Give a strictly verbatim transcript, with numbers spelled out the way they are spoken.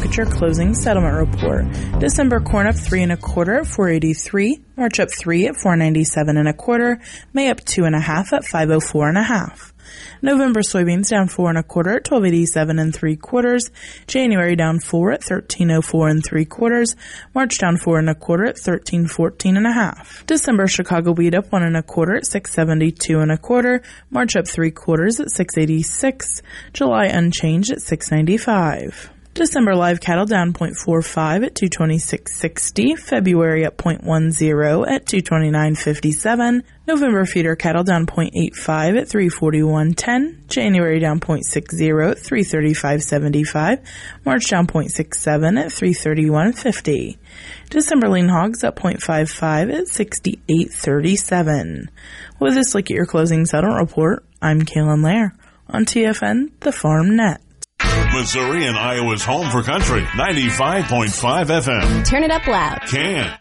look at your closing settlement report. December corn up three and a quarter at four eighty-three. March up three at four ninety-seven and a quarter. May up two and a half at five oh four and a half. November soybeans down four and a quarter at twelve eighty-seven and three quarters. January down four at thirteen oh four and three quarters. March down four and a quarter at thirteen fourteen and a half. December Chicago wheat up one and a quarter at six seventy-two and a quarter. March up three quarters at six eighty-six. July unchanged at six ninety-five. December live cattle down zero point four five at two twenty-six sixty. February up zero point one zero at two twenty-nine fifty-seven. November feeder cattle down zero point eight five at three forty-one ten. January down zero point six zero at three thirty-five seventy-five. March down zero point six seven at three thirty-one fifty. December lean hogs up zero point five five at sixty-eight thirty-seven. With this look at your closing settlement report, I'm Kaylin Lair on T F N, the Farm Net. Missouri and Iowa's home for country, ninety-five point five F M. Turn it up loud. Can.